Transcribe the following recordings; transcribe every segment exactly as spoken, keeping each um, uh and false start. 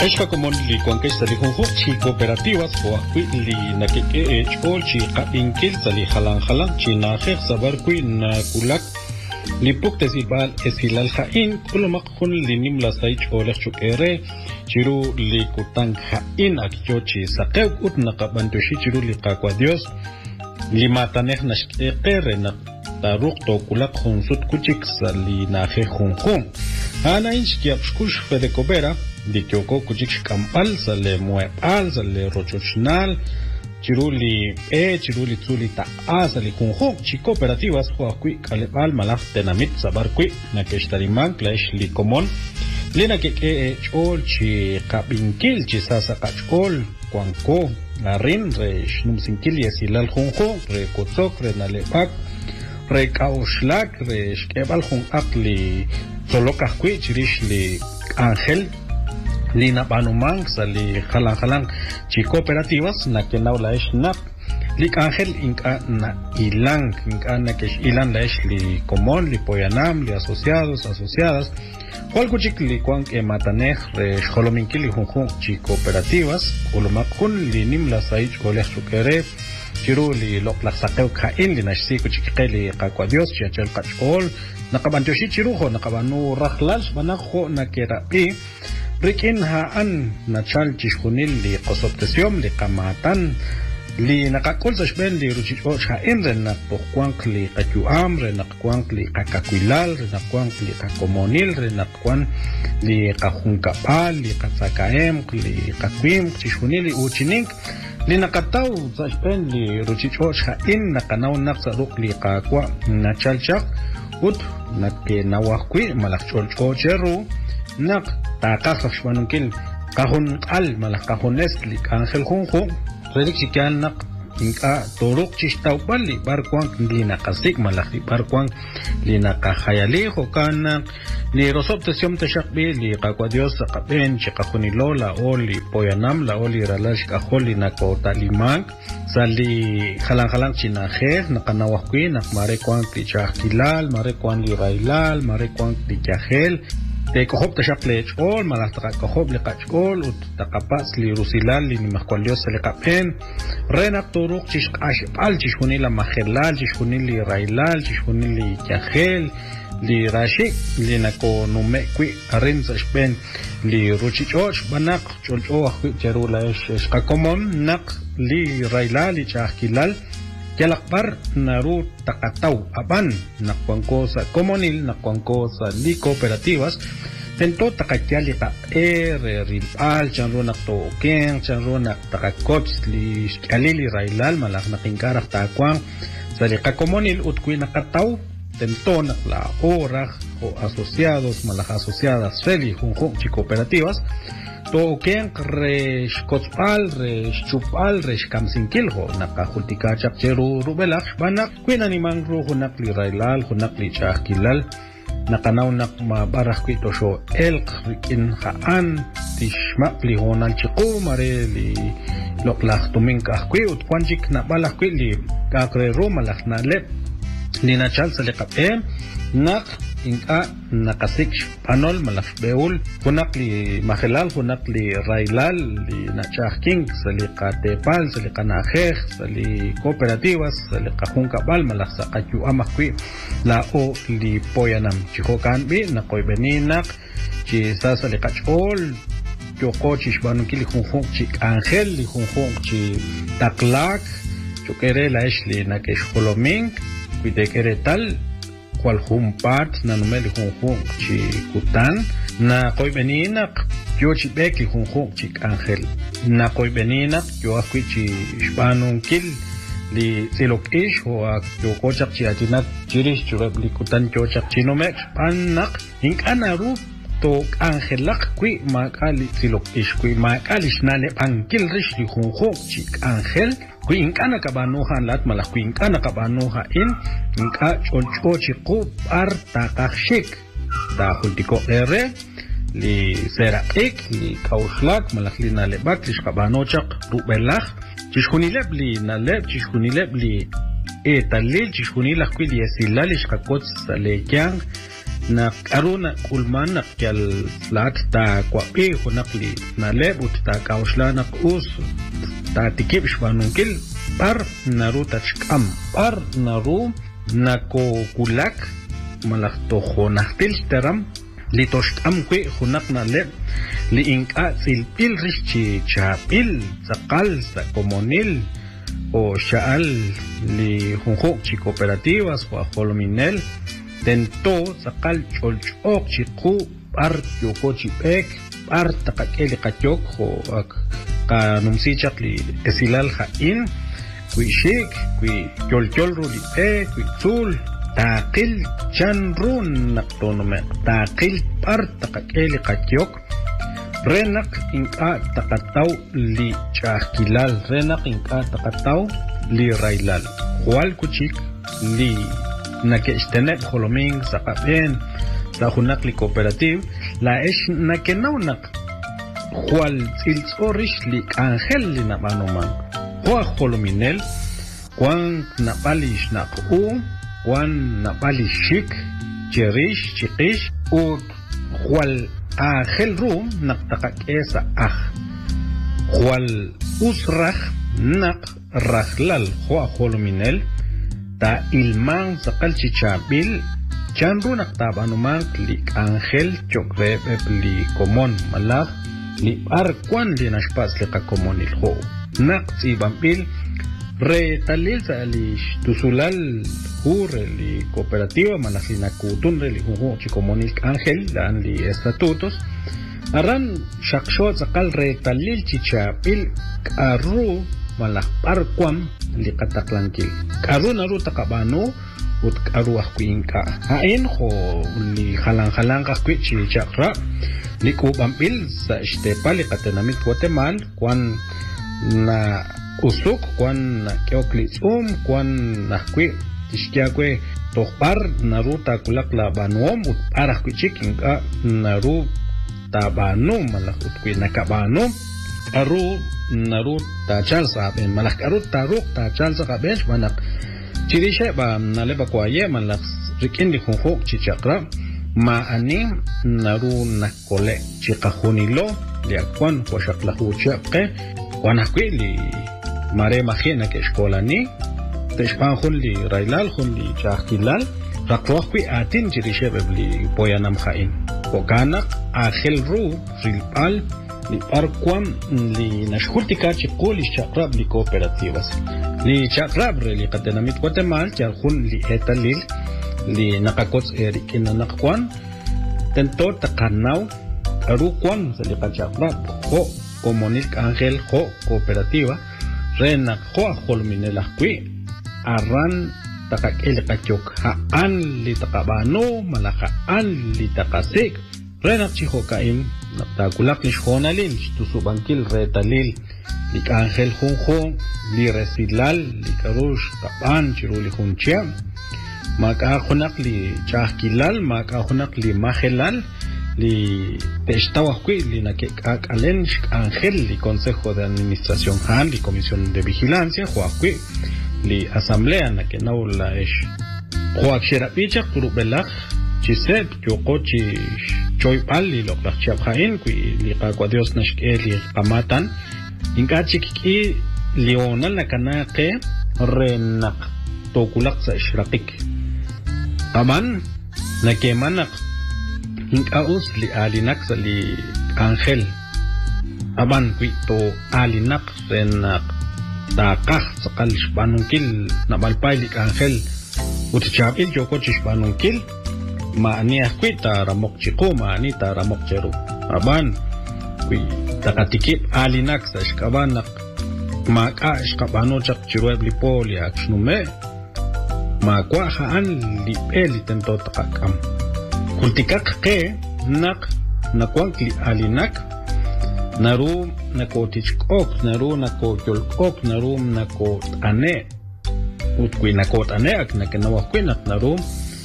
Esta como li conquista li junjo chi cooperativas o aquí li na que que chol chi qa inkil sali halan halan chi na khe sabar kui na kulak li puk tesibal esilal khain kulmak khun li nimla sai chol chukere chiru li kutang khain akyo chi saqew ut na qabanto shi chiru li qaqwa dios li mataneh nashqere na taruq to kulak khunsut kuchik sali na khe khunjun ana inchki apshkush fede kobera di kyoko kuchik kampal sale muepal sale rochochnal chiruli e chiruli tsuli ta asali kunjo chi cooperativas ho akui kalebal malaf tenamit sabar kui na keshtariman clash li komon lena ke ke chol chi kabinkil chi sasa kachol kwanko narin re shnum sinkil yesilal kunjo re kotsok re nalepak re kaushlak re shkebal kun akli soloka kui chirish li angel Lina Banumang sali halang halang chi cooperativas na que naula es nap lik angel inka na ilang inka na que ilan la es li común li poyanam li asociados asociadas cual kuchik li kuan que matanej re xolominki li junjun chi cooperativas ulumakun li nim la saich golech sukere chiru li lok la saqew khain li nashsi kuchik qeli qaqwa dios chiachel qachol naqabantoshi chirujo naqabanu rahlal banakho na kerapi Rikin haan nachal chishkunil li qosoptesiom li qamatan li nakakul sa shben li ruchicho hain re nakpokwank li qatyuam re nakwank li qakakwilal re nakwank li qakomonil re nakwan li qajunkapal li qatsakaem li qakwim chishkunil li uchinink li nakataw sa shben li ruchicho hain nakanaw naqsaruk li qakwa nachal chak ut nakke nawakwi malakchol chocheru nak takak shwanunkil kahun al malah kahunes li angel junjo redik sikan nak inka toruk chistaw bali barkwang li nakasik malah li barkwang li nakahayali ho kana li rosop tesyom tashakbi li qaqwa dios qaben chiqahunilo la oli poyanam la oli ralash kaholi nako talimang sali halang halang chinaje nakanawakwi nakmare kwang li chakilal mare kwang li railal mare kwang li jahel te kohop tashaplech ol malasta kohop le qachol ut taqapas li rusilal li mahkwalios le qapen renak turuk chish qash al chishuni la mahelal chishuni li railal chishuni li jahel li rashik li nako nume kwi arin sashben li ruchichoch banak cholcho akwi jarula es qakomon nak li railal li chahkilal Jalakbar naru takataw aban nakwangko sa komonil nakwangko sa li cooperativas tento takatyali ta ere rin al chanro nakto keng chanro nak takakoch li alili railal malak nakingkarak takwang sa li kakomonil utkuy nakataw tento nakla oraj o asociados malak asociadas feli junjung chi cooperativas to ken resh kotsal resh chupal resh kamsinkil ho nakahultika chapcheru rubelak banak kwin animang ru hunak li railal hunak li chakilal nakanaw nak mabarah kwito sho elk rikin haan tishma li honal chiku mare li loklak tumingkah kwi ut kwanjik na balak kwi li kakre ru malak na lep li nachal sa likap em nak inka nakasik panol malaf beul hunak li mahelal hunak li railal li nachahking sali qatepal sali qanajej sali cooperativas sali qajunkabal malaf sa qatyu amakwi la o li poyanam chihokan bi nakoy beninak chi sasa li qachol yoko chishbanun ki li junjung chi angel li junjung chi taklak chukere la ishli nakesh holoming kuidekere tal cual humpat na numeli junjung chi kutan na koy beninak yo chi beki junjung chi angel na koy beninak yo akwi chi shpanun kil li silok ish ho ak yo kochak chi atinat chirish churab li kutan chochak chinomek panak inkana ru to angelak kwi makali silok ish kwi makali shnane pankil rish li junjung chi angel Kui inkana kabanuha lat malak kui inkana kabanuha in inka cholcho chiku par takashik ta hultiko ere li serakik li kauslak malak li nalebak li shkabanochak rubelak chishkunileb li naleb chishkunileb li etalil chishkunilak kui li esilal li shkakot salekyang na aruna kulman nak yal lat ta kwapi hunakli na lebut ta kauslana us ta tikip shwanunkil par naru tachkam par naru nako kulak malak to khonaktil taram li toshkam kwe hunak na leb li inka silpil richi chapil zakal sa komonil o shaal li junjok chi cooperativas o ajolominel tento zakal cholchok chiku par yoko chipek par takakeli kachok o kanumsichak li esilal hain kwi shik kwi cholchol rulipe kwi tzul taqil chanrun naktonome taqil par takakeli kachok renak inka takataw li chahkilal renak inka takataw li railal wal kuchik li nakestenet holoming sa kapen sa hunak li cooperative la es nakenawnak wal silsorish li angel li namanuman wa holominel kwan napalish naku kwan napalish shik cherish chikish u wal Ángel Rum nak takak esa ah Hual usrach nak rahlal Hua holominel ta ilman sakal chichabil chanru nak tabanuman li Ángel chokre li komon malak li arquan li nashpas li ka komonil ho nak tibambil re talil sa li tusulal hur li cooperativa malakina kutun li huho chikomonil Ángel dan li estatutos aran shakshot sakal re talil chichapil karu malak parkwam li kataklankil karu naru takabano ut karu ahkuinka hain ho li halang-halang kakwi chichakra li kubambil sa estepa li katenamit Guatemala kwan na usuk kwan keoklitsum kwan nakwi tishkiakwe tohpar naru takulak la banuom ut parah kuchikin ka naru tabanu malak utkwi nakabanu aru naru tachal saben malak aru taruk tachal saben manak chirishe ba naleba kwaye malak rikin di khunkhok chichakra ma ani naru nakole chikahunilo liakwan kwashaklahu chapke kwanakwi li mare majena que escolani teshpanjun li railal jun li chahkilal rakrohwi atin jirishebli poyanam khain okanak Ángel Ru rilpal li parkwam li nashkultika chiqul li chakrab li cooperativas li chakrab li qatenamit Guatemala charjun li etalil li nakakots erikin nakwan tento takanaw arukwan li qachakrab ho komonil Ángel ho cooperativa renak hoa holminela kwi aran takak el kachok haan li takabano malaka an li takasik renak chiho kaim naktakulak ni shonalin tusubankil retalil li Ángel junjo li resilal li karush kapan chiruli junchia maka hunak li chahkilal maka hunak li mahelal li testawakwi li nakek alen Ángel li consejo de administración han li comisión de vigilancia huakwi li asamblea nakenaw la esh huak sherapicha kurubelak chiset yokochi choypal li loklak chabhain kwi li qakwa dios nashke li qamatan inkachi kiki lional nakanake renak tokulak sa ishraqik taman nakemanak inkaus li alinak sa li Ángel aban kwito alinak renak takah sakal shpanungkil nabalpay li Ángel utichapil joko chishpanungkil maani kwita ramok chiko maani ta ramok cheru aban kwi takatikip alinak sa shkabanak maka shkabano chak chirueb li poli akshnume makwa haan li peli tento takakam kultikak ke nak nakwang li alinak naru nako tichkok naru nako yolkok naru nako ane utkwi nako ane ak nakenawakwi nak naru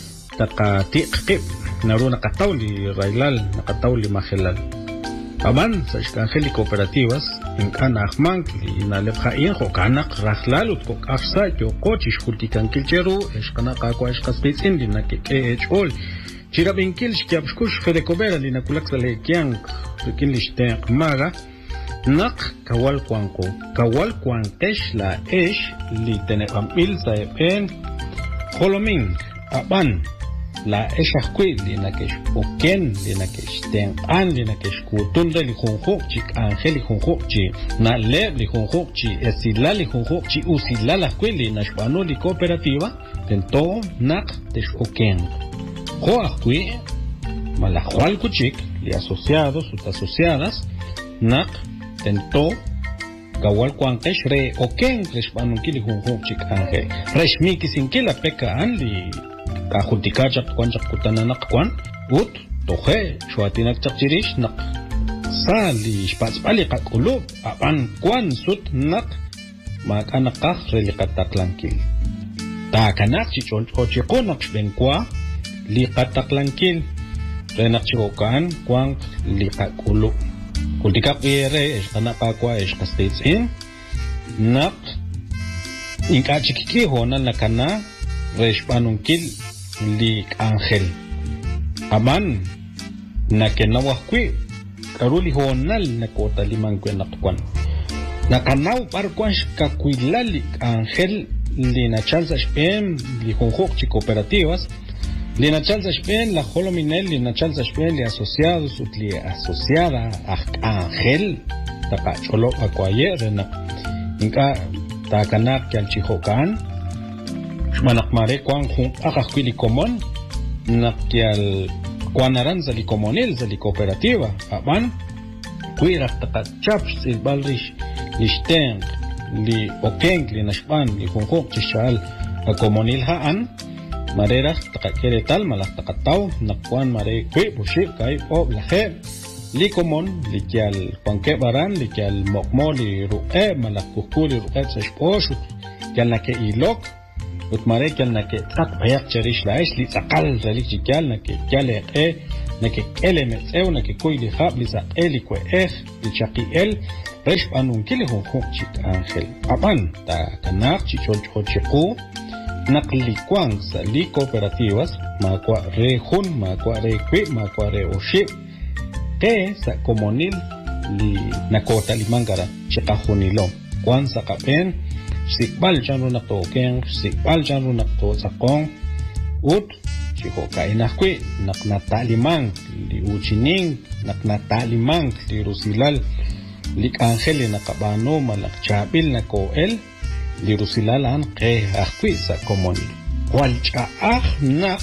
takatikip naru nakataw li railal nakataw li mahelal aban sa Ángel cooperativas inkan ahman li nalebhain ho kanak rahlal utkok afsa yo kochish kultikan kilcheru eshkana kakwa eshkaspitsin li nakeke echol Chirabinkil shkiabshkush fedekobera linakulak salekiang rikin lishteak maga nak kawal kwanko kawal kwankesh la esh li tenepamil saepen holoming aban la eshakwi linakesh oken linakesh ten an linakesh kutunda li khonkhok chik angel li khonkhok chi na le li khonkhok chi esila li khonkhok chi usila la kweli na shpano li cooperativa tento nak tesh oken ko akwi malakwal kuchik li asociados ut asociadas nak tento kawal kwankesh re oken reshpano kili khonkhok chik angel reshmi kisinkila peka an li kahutikachak kwanchak kutananak kwan ut tohe shwatinak chakchirish nak sali shpaspali kakulu apan kwan sut nak makanakah relikataklankin takanak chichol ochikonak shbenkwa likataklankin renak chikokan kwan likakulu kultikak ere eshkanapakwa eshkastitsin nak inkachikiki honan nakana reshpanunkil li angel aman nakenawahkwi karuli honal nakota limang kwenakwan nakanaw parkwash kakwilali angel li nachalza shpen li honjok chi cooperativas li nachalza shpen la holominel li nachalza shpen li asociados ut li asociada angel tapacholo akwayer na inka takanak kyal chihokan manakmare kwan jun akakwili komon nakyal kwanaran zali komonil zali cooperativa aban kuirak takachaps ilbalrish lishten li okeng li nashpan li junjok chishal a komonil haan marerak takakere tal malak takataw nakwan mare kui bushik kai ob lahe li komon li kyal kwanke baran li kyal mokmo li ru'e malak kukuli ru'e tsashposh kyal nake ilok utmare kyal nake tak bayak cherish laish li sakal zalik kyal nake kyal e nake kele metsew nake koy li khab li saqel li kweh li chaqiel resh anun kile hon hon chik angel aban ta kanak chichol chochiqu nakli kwang sa li cooperativas ma kwa re hun ma kwa re kwi ma kwa re oshi ke sa komonil li nakota li mangara chikahunilo kwan sa kapen sikbal janro nakto keng sikbal janro nakto sakong ut chiko kainakwi naknatalimang li uchining naknatalimang li rusilal li angel nakabano malak chabil nakoel li rusilal an ke akwi sa komoni wal chaah nak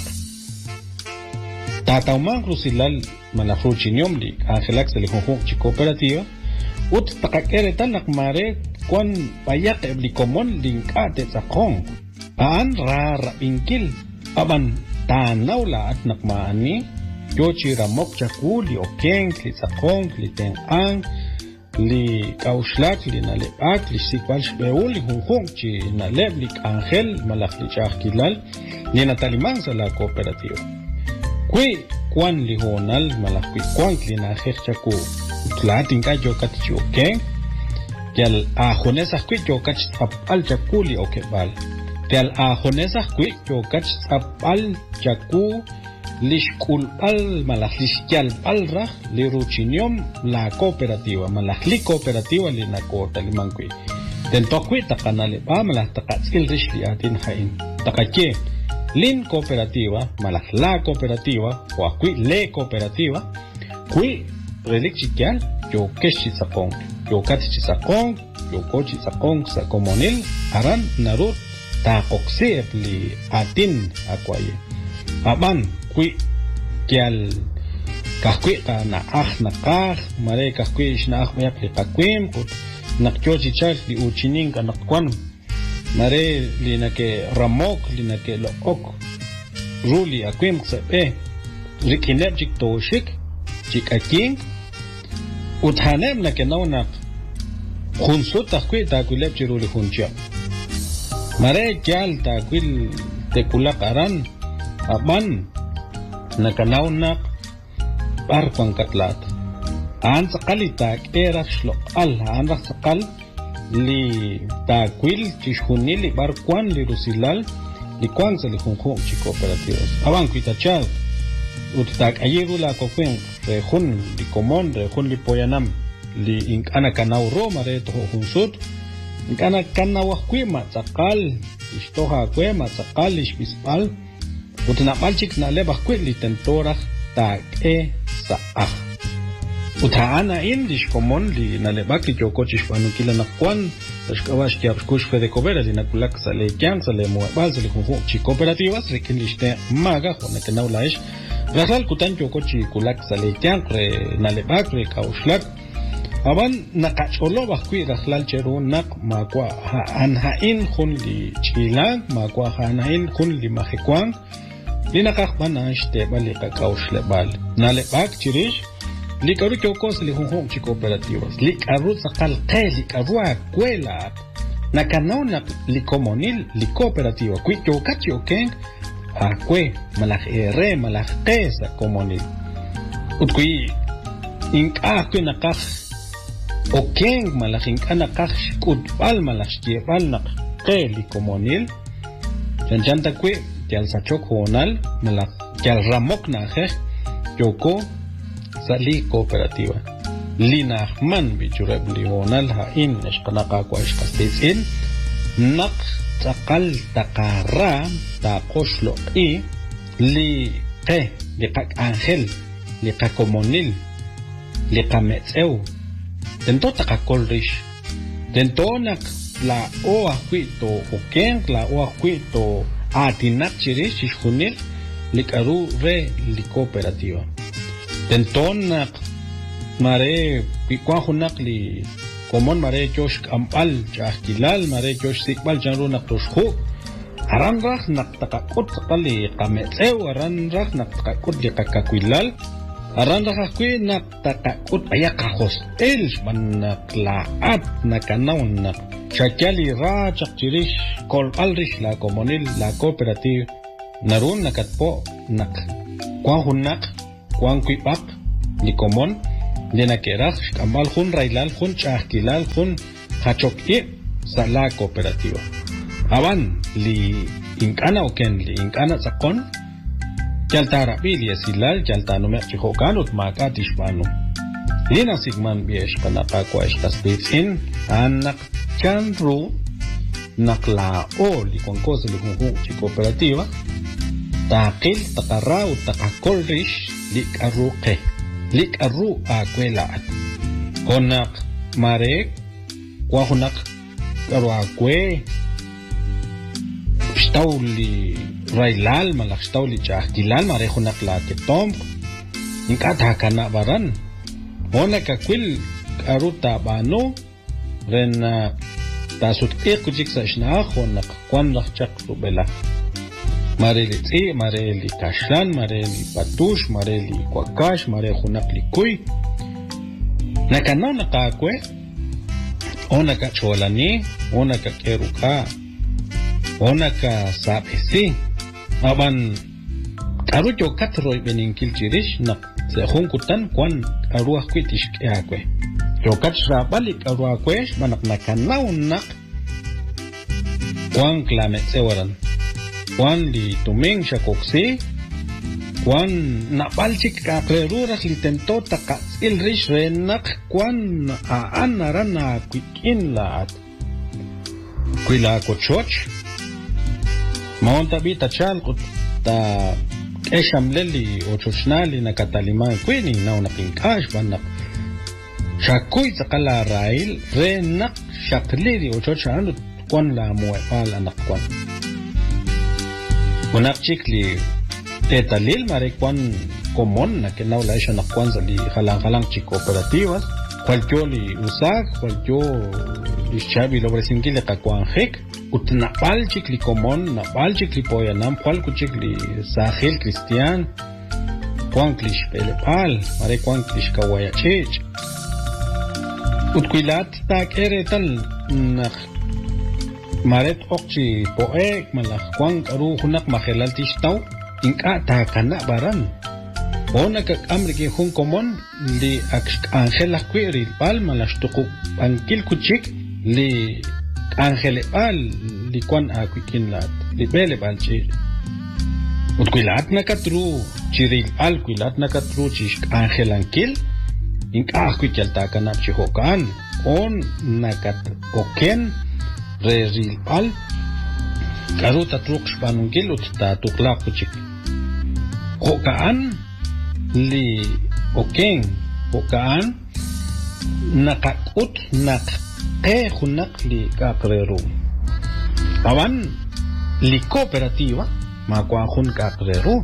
tatawmang rusilal malak ruchinyom li angelak sa li honjok chi cooperativa ut takakere tan nakmare kwan payak ebli komon lingka te sakong aan rara bingkil aban tanaw la at nakmaani yochi ramok chakuli okeng li sakong li tengang li kauslak li nalepak li sikwal shbeul li hunhong chi naleb li angel malak li chakilal li natalimang sa la cooperativa kwi kwan li honal malak kwi kwan li nakher chaku tlating ka jokat chi okeng Tial a jonesa kwit yo kach sapal chakuli okebal. Tial a jonesa kwit yo kach sapal chaku lishkul al malahliskial alra li ruchinium la cooperativa malahli cooperativa li nakota limankwi. Del tokwi takanale ba malah takatskil rishli atin hain. Takake lin cooperativa malah la cooperativa o akwi le cooperativa kwi relikchikial yo keshi sapong. Yo kati chisakong, yo kochi sakong sa komonil, aran narut ta koksep li atin akwaye. Aban kui kial kahkwi ka na ah na kah, mare kahkwi ishna ah mayak li kakwim, ut nakyochi chal li uchining ka nakwan, mare li nake ramok, li nake look, ruli akwim ksepe, rikinep jik toshik, jik aking, uthanem na kenaunak khunsut takwi takwilep chiruli khunchia mare kyal takwil tekulak aran aban nakanaunak par kwangkatlat an sakali tak erak shlok al an rak sakal li takwil chishunili bar kwan li rusilal li kwan sa li khunkhok chi cooperativas aban kwitachal utak ayeru la kokwen rejun li komon rejun li poyanam li inkana kanau roma re to hunsut inkana kanau kwima tsakal istoha kwema tsakal ishbispal utna palchik na leba kwili tentorah tak e saah utana indish komon li na leba ki jokochish panukila na kwan tashkawash ki abkush fede cobera li nakulak sale kyang sale muabal sale kunfu chi cooperativas rekinliste maga jona kanau laish rasal kutan jokochi kulak sale kyang re na leba re kauslak aban nakacholo bakwi raslal cheru nak makwa anhain khun li chilang makwa anhain khun li mahekwang linakak banash te bali kakaush lebal na lebak chirish likaru chokos li hunhong chi cooperativas likaru sakal qe likaru akwela nakanona li comunil li cooperativa kwi chokachi okeng akwe malak ere malak qesa comunil utkwi inka kwi nakak okeng malak inka nakak kutbal malak jebal nak qe li comunil chanchanta kwi Tial sachok honal, malak, tial ramok na je, yoko, sali cooperativa. Lina man bichureb li honal ha in eskanaka kwa eskastizin, nak takal takara ta koslo i li ke li kak angel, li kakomonil, li kametseu. Tento takakolrish, tento nak la oa kwito okeng la oa kwito atinak chirish ishunil likaru re li cooperativa tentonak mare pikwahunak li komon mare josh kampal chahkilal mare josh sikbal janrunak toshhu aran rak nak takakut sakali kametseu aran rak nak takakut li kakakwilal aran rak akwi nak takakut ayakahos el manak laat nakanaun nak Chakali ra chakchirish kol alrish la comunil la cooperative narun nakatpo nak kwan hunak kwan kuipak li komon li nakerach kamal hun railal hun chahkilal hun hachokye sa la cooperativa aban li inkana oken li inkana sakon chaltara bili asilal chaltano merchihokanut makatishbanu lina sigman biesh kanaka kwa eshkaspitsin anak chanru nakla o li konkos li kunhu chi cooperativa taqil taqara u taqakolrish li karuqe li karu akwela honak marek kwa honak karu akwe stawli railal malak stawli chahkilal mare honak la ketom inkata kana baran honak akwil karu tabano ren tasut ekujik sa ishna khonak kwan lakchak rubela mareli tsi mareli kashlan mareli patush mareli kwakash mare khunak likuy nakano nakakwe onaka cholani onaka keruka onaka sapesi aban karujo katroy beninkil chirish nak se khunkutan kwan aruah kwitish yakwe Yokat balik arwa kwesh manak nakanau nak kwan klamet sewaran kwan li tuming shakoksi kwan nabalchik kakleruras li tento takatsil rish renak kwan aan naran na kwikin laat kwila kochoch maonta bita chal kut ta eshamleli ochoshnali na kataliman kwini na unakinkash banak Shakuy sakala rail renak shakliri ochochanu kwan la muepal anak kwan. Unak chikli etalil mare kwan komon na kenaw la isya nak kwan sa li halang-halang chi cooperativas. Kwalkyo li usak, kwalkyo li shabi lo bresingile ka kwan hek. Ut napal chikli komon, napal chikli poyanam, kwal ku chikli sahil kristian. Kwan klish pelepal, mare kwan klish kawayachich. Utquilat tak eretal nak maret okchi poek malak kwang aru hunak mahelal tistaw inka ta kana baran ona ka amrike hun komon li angela query pal malas tuku angkil kuchik li angele pal li kwan akukin lat li bele balchi utquilat nakatru chiril alquilat nakatruchish Ángel Anquil ink'ajkui chaltakanap chihokan on nakat oken reril al karuta truqshpanungil utta tuqlaquchik hokaan li oken hokaan nakakut naqe hunak li kaqreru awan li cooperativa makwa hun kaqreru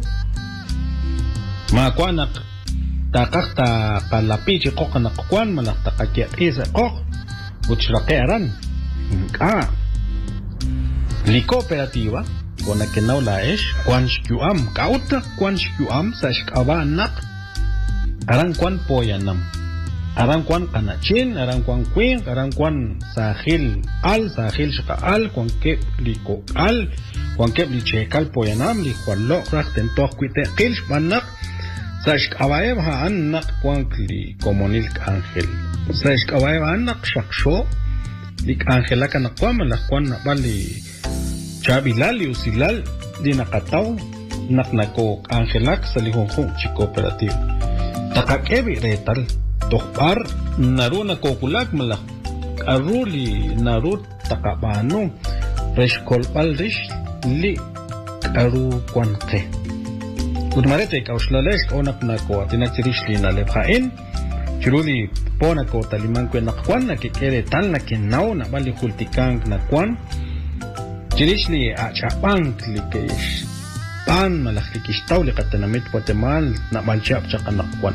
makwa nak takakta kalapichi qoq naqkwan malaq taqaqiisa qoq uchraqeran ka li cooperativa kona que no la es kwan shkuam kauta kwan shkuam sashkaba nak aran kwan poyanam aran kwan kanachin aran kwan queen aran kwan sahil al sahil shqa al kwan ke liko al kwan ke lichekal poyanam li khwallo raxten to kwite qil banak sashkabaev ha anak kwan li komonil Ángel sashkabaev anak shaksho lik Ángela kana kwan la kwan bali chabilal y usilal dinakataw naknako Angelak salihonjun chi cooperativa takakebi retal tohpar naru nakokulak mala aruli naru takabano reshkolpal rish li aru kwanke udmarete kauslalesh onak nako tinachirish li nalebhain chiruli pona ko taliman ko nakwan nakikere tal nakinaw na bali kultikang nakwan Chirishli a chapang likish pan malaklikish taw likatanamit Guatemal na malchap chakanakwan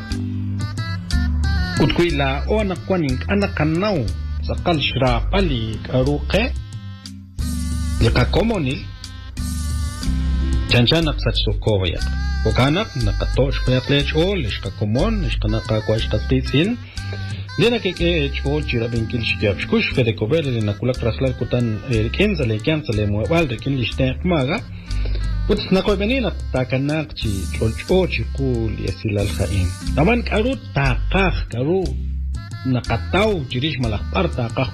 utkuila o nakwan ing anakanaw sa kalshra pali karuke likakomonil chanchanak satsukoyak pokanak nakatosh payaklech ol ishkakomon ishkanakakwa ishkatitsin Dina que he hecho chirabin kilshkiap shkush fede kober le nakulak traslar kutan el kenza le kenza le mueval de kin liste maga uts nakoy benina takanak chi cholcho chi kul yasil al khaim taman karut taqah karu nakataw chirish malak par taqah